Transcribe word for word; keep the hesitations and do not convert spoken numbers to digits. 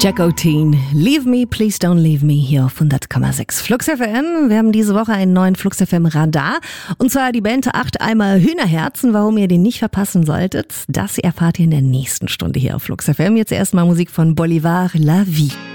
Jack O'Teen, Leave Me, Please Don't Leave Me hier auf hundert Komma sechs Flux F M. Wir haben diese Woche einen neuen Flux F M Radar und zwar die Band acht Eimer Hühnerherzen. Warum ihr den nicht verpassen solltet, das erfahrt ihr in der nächsten Stunde hier auf Flux F M. Jetzt erstmal Musik von Bolivar, La Vie.